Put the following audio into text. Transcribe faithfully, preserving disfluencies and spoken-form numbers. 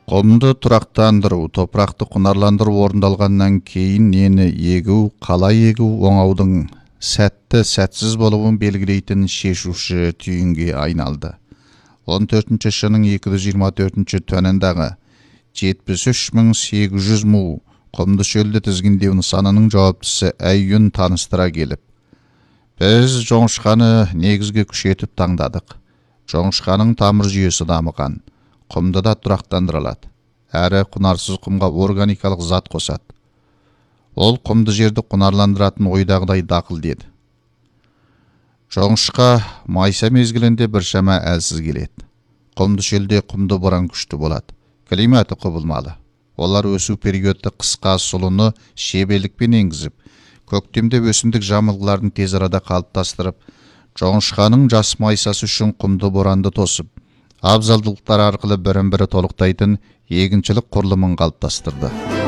Құмды тұрақтандыру, топырақты құнарландыру орындалғаннан кейін нені егу, қалай егу оңаудың сәтті, сәтсіз болуын белгілейтін шешуші түйінге айналды. он төртінші шының екі жүз жиырма төртінші төніндағы жетпіс үш мың сегіз жүз му құмды шөлді тізгіндеу нысанының жауаптысы Әйюн таныстыра келіп, біз жоңышқаны негізге күшетіп таңдадық. Жоңышқаның тамыр жүйесі дамыған, құмды да тұрақтандырылады, әрі құнарсыз құмға органикалық зат қосады. Ол құмды жерді құнарландыратын ойдағыдай дақыл деді. Жоңышқа майса мезгілінде біршама әлсіз келеді. Құмды шөлде құмды боран күшті болады. Климаты құбылмалы. Олар өсу периодты қысқа сұлыны шебелікпен енгізіп, көктемде өсімдік жамылғыларын тез арада қалыптастырып, жоңышқаның жас майсасы үшін құмды боранды тосып, абзалдылықтар арқылы бірін бірі толықтайтын егіншілік құрылымын қалыптастырды.